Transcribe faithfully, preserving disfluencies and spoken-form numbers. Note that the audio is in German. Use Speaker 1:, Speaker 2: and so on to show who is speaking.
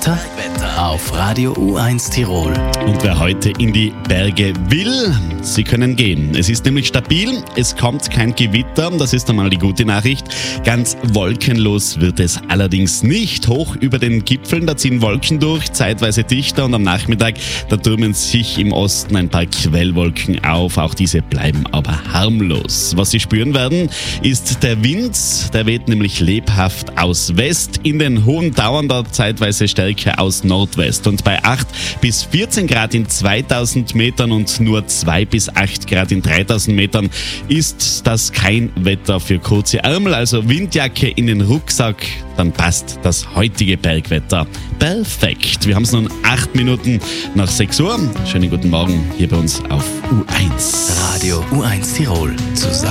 Speaker 1: Bergwetter auf Radio U eins Tirol.
Speaker 2: Und wer heute in die Berge will, Sie können gehen. Es ist nämlich stabil, es kommt kein Gewitter, das ist einmal die gute Nachricht. Ganz wolkenlos wird es allerdings nicht. Hoch über den Gipfeln, da ziehen Wolken durch, zeitweise dichter, und am Nachmittag, da türmen sich im Osten ein paar Quellwolken auf. Auch diese bleiben aber harmlos. Was Sie spüren werden, ist der Wind. Der weht nämlich lebhaft aus West, in den hohen Tauern da zeitweise stärker aus Nordwest. Und bei acht bis vierzehn Grad in zweitausend Metern und nur zwei bis acht Grad in dreitausend Metern ist das kein Wetter für kurze Ärmel. Also Windjacke in den Rucksack, dann passt das heutige Bergwetter perfekt. Wir haben es nun acht Minuten nach sechs Uhr. Schönen guten Morgen hier bei uns auf U eins.
Speaker 1: Radio U eins Tirol. Zusammen